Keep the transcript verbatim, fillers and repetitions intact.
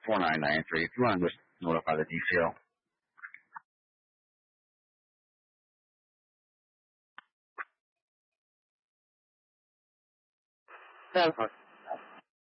four nine nine three. If you want to just notify the D C O. Ten four.